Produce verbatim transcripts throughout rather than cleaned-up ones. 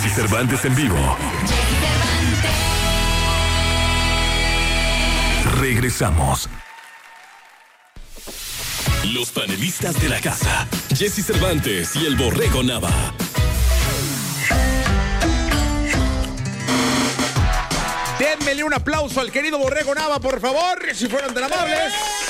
Jesse Cervantes en vivo. Regresamos. Los panelistas de la casa, Jesse Cervantes y el Borrego Nava. Denmele un aplauso al querido Borrego Nava, por favor, si fueron tan amables.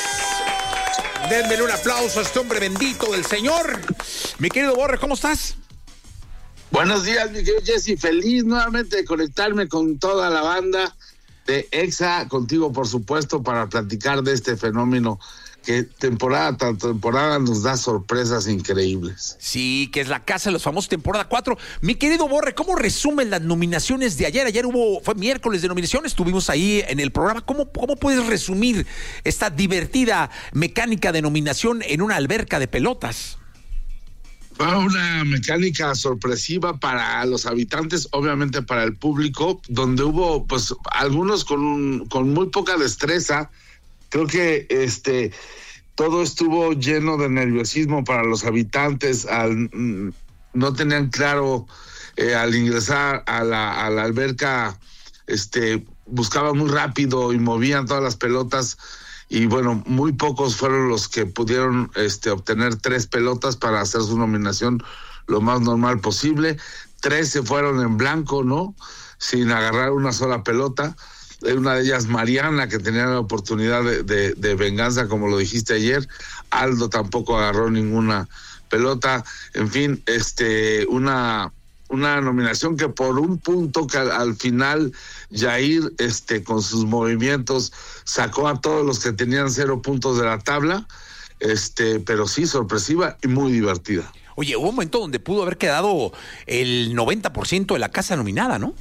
Denmele un aplauso a este hombre bendito del Señor. Mi querido Borre, ¿cómo estás? Buenos días, mi querido Jesse. Feliz nuevamente de conectarme con toda la banda de Exa, contigo, por supuesto, para platicar de este fenómeno que temporada tras temporada nos da sorpresas increíbles. Sí, que es la Casa de los Famosos, temporada cuatro. Mi querido Borre, ¿cómo resumen las nominaciones de ayer? Ayer hubo, fue miércoles de nominaciones, estuvimos ahí en el programa. ¿Cómo, cómo puedes resumir esta divertida mecánica de nominación en una alberca de pelotas? Fue una mecánica sorpresiva para los habitantes, obviamente para el público, donde hubo pues algunos con, con muy poca destreza. Creo que este todo estuvo lleno de nerviosismo para los habitantes. Al, no tenían claro eh, al ingresar a la, a la alberca, este buscaban muy rápido y movían todas las pelotas. Y bueno, muy pocos fueron los que pudieron este, obtener tres pelotas para hacer su nominación lo más normal posible. Tres se fueron en blanco, ¿no? Sin agarrar una sola pelota. Una de ellas, Mariana, que tenía la oportunidad de, de, de venganza, como lo dijiste ayer. Aldo tampoco agarró ninguna pelota. En fin, este, una, una nominación que por un punto que al, al final Yair, este, con sus movimientos, sacó a todos los que tenían cero puntos de la tabla, este, pero sí, sorpresiva y muy divertida. Oye, hubo un momento donde pudo haber quedado el noventa por ciento de la casa nominada, ¿no?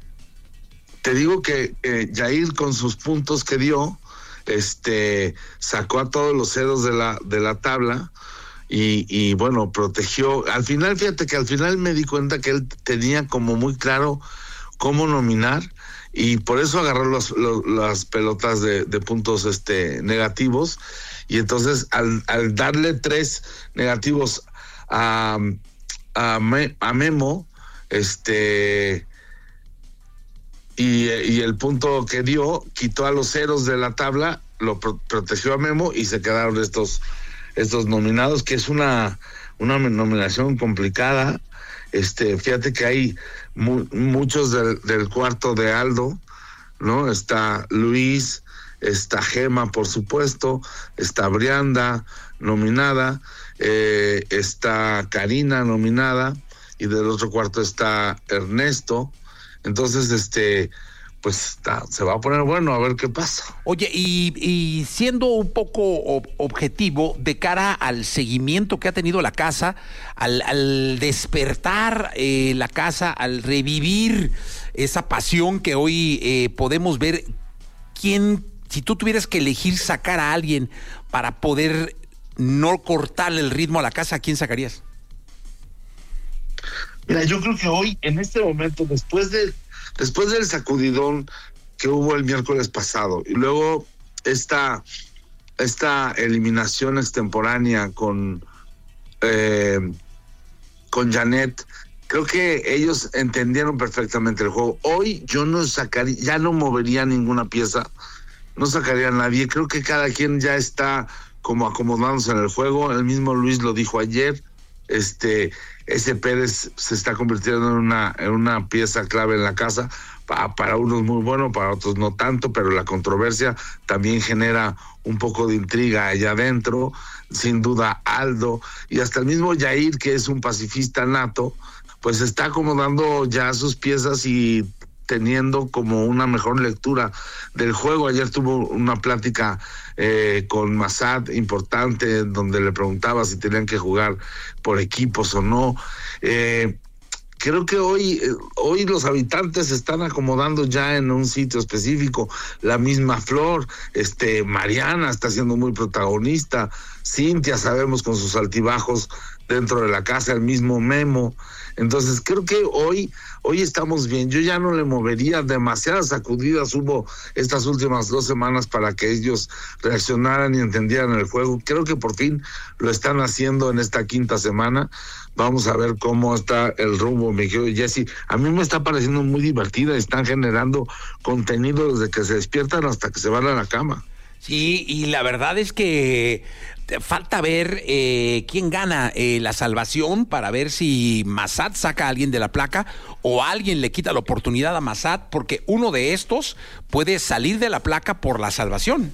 Te digo que eh, Yair, con sus puntos que dio, este, sacó a todos los ceros de la, de la tabla y, y bueno, protegió. Al final, fíjate que al final me di cuenta que él tenía como muy claro cómo nominar y por eso agarró los, los, las pelotas de, de puntos este, negativos. Y entonces al, al darle tres negativos a, a, Me, a Memo, este... Y, y el punto que dio, quitó a los ceros de la tabla, lo pro, protegió a Memo y se quedaron estos, estos nominados, que es una, una nominación complicada. Este, fíjate que hay mu, muchos del, del cuarto de Aldo, ¿no? Está Luis, está Gema, por supuesto, está Brianda nominada, eh, está Karina nominada, y del otro cuarto está Ernesto. Entonces, este, pues está, se va a poner bueno, a ver qué pasa. Oye, y, y siendo un poco ob- objetivo de cara al seguimiento que ha tenido la casa, al, al despertar eh, la casa, al revivir esa pasión que hoy eh, podemos ver, ¿quién, si tú tuvieras que elegir sacar a alguien para poder no cortarle el ritmo a la casa, ¿a quién sacarías? Mira, yo creo que hoy, en este momento, después de después del sacudidón que hubo el miércoles pasado, y luego esta, esta eliminación extemporánea con, eh, con Janet, creo que ellos entendieron perfectamente el juego. Hoy yo no sacaría, ya no movería ninguna pieza, no sacaría a nadie. Creo que cada quien ya está como acomodándose en el juego. El mismo Luis lo dijo ayer. Este, ese Pérez se está convirtiendo en una, en una pieza clave en la casa. Pa, para unos muy bueno, para otros no tanto, pero la controversia también genera un poco de intriga allá adentro. Sin duda Aldo y hasta el mismo Yair, que es un pacifista nato, pues está acomodando ya sus piezas y teniendo como una mejor lectura del juego. Ayer tuvo una plática eh, con Massad importante, donde le preguntaba si tenían que jugar por equipos o no. Eh, creo que hoy, eh, hoy los habitantes se están acomodando ya en un sitio específico. La misma Flor, este, Mariana está siendo muy protagonista, Cintia sabemos con sus altibajos dentro de la casa, el mismo Memo. Entonces creo que hoy, hoy estamos bien. Yo ya no le movería, demasiadas sacudidas hubo estas últimas dos semanas para que ellos reaccionaran y entendieran el juego. Creo que por fin lo están haciendo en esta quinta semana. Vamos a ver cómo está el rumbo, mi querido Jesse. A mí me está pareciendo muy divertida, están generando contenido desde que se despiertan hasta que se van a la cama. Sí, y la verdad es que falta ver eh, quién gana eh, la salvación para ver si Massad saca a alguien de la placa o alguien le quita la oportunidad a Massad, porque uno de estos puede salir de la placa por la salvación.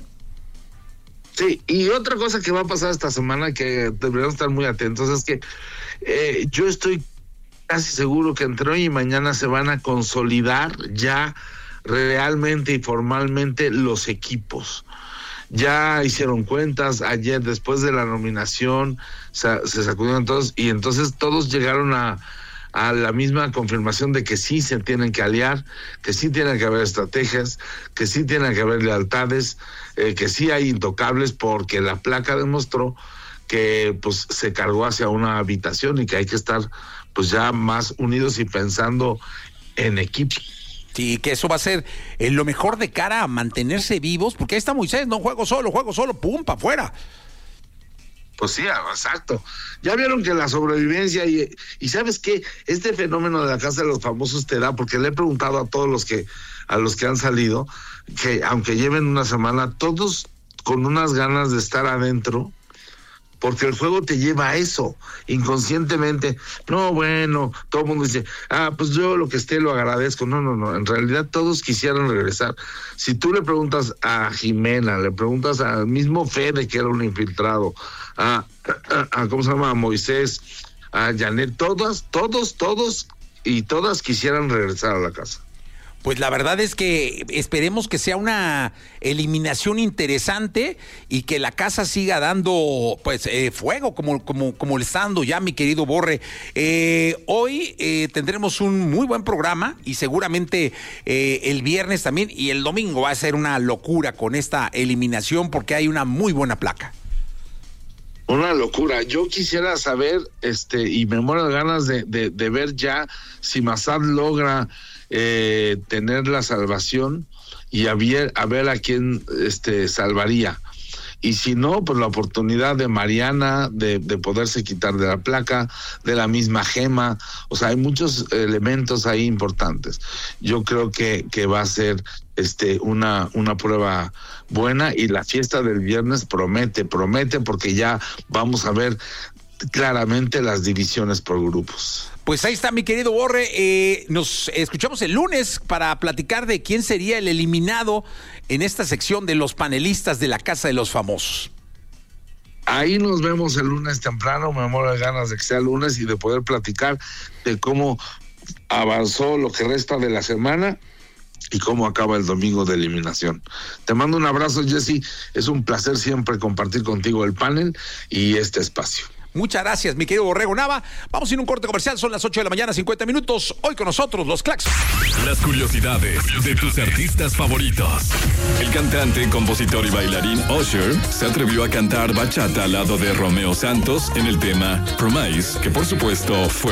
Sí, y otra cosa que va a pasar esta semana que deberíamos estar muy atentos es que eh, yo estoy casi seguro que entre hoy y mañana se van a consolidar ya realmente y formalmente los equipos. Ya hicieron cuentas ayer después de la nominación, se, se sacudieron todos y entonces todos llegaron a, a la misma confirmación de que sí se tienen que aliar, que sí tienen que haber estrategias, que sí tienen que haber lealtades, eh, que sí hay intocables, porque la placa demostró que pues se cargó hacia una habitación y que hay que estar pues ya más unidos y pensando en equipo. Sí, que eso va a ser eh, lo mejor de cara a mantenerse vivos, porque ahí está Moisés, no juego solo, juego solo, pum, para afuera. Pues sí, exacto. Ya vieron que la sobrevivencia y, y ¿sabes qué? Este fenómeno de la Casa de los Famosos te da, porque le he preguntado a todos los que, a los que han salido, que aunque lleven una semana, todos con unas ganas de estar adentro, porque el juego te lleva a eso, inconscientemente. No, bueno, todo el mundo dice, ah, pues yo lo que esté lo agradezco. No, no, no, en realidad todos quisieran regresar. Si tú le preguntas a Jimena, le preguntas al mismo Fede, que era un infiltrado, a, a, a ¿cómo se llama?, a Moisés, a Janet, todas, todos, todos y todas quisieran regresar a la casa. Pues la verdad es que esperemos que sea una eliminación interesante y que la casa siga dando pues eh, fuego como, como, como le está dando ya mi querido Borre. Eh, hoy eh, tendremos un muy buen programa y seguramente eh, el viernes también, y el domingo va a ser una locura con esta eliminación porque hay una muy buena placa. Una locura. Yo quisiera saber, este, y me muero de ganas de, de, de ver ya si Massad logra eh, tener la salvación y a ver, a ver a quién este, salvaría. Y si no, pues la oportunidad de Mariana de, de poderse quitar de la placa, de la misma Gema. O sea, hay muchos elementos ahí importantes. Yo creo que, que va a ser este una, una prueba buena, y la fiesta del viernes promete, promete, porque ya vamos a ver claramente las divisiones por grupos. Pues ahí está mi querido Borre, eh, nos escuchamos el lunes para platicar de quién sería el eliminado en esta sección de los panelistas de la Casa de los Famosos. Ahí nos vemos el lunes temprano, me muero de ganas de que sea lunes y de poder platicar de cómo avanzó lo que resta de la semana y cómo acaba el domingo de eliminación. Te mando un abrazo, Jesse, es un placer siempre compartir contigo el panel y este espacio. Muchas gracias, mi querido Borrego Nava. Vamos a ir a un corte comercial, son las ocho de la mañana, cincuenta minutos. Hoy con nosotros, los Claxons. Las curiosidades de tus artistas favoritos. El cantante, compositor y bailarín Usher se atrevió a cantar bachata al lado de Romeo Santos en el tema Promise, que por supuesto fue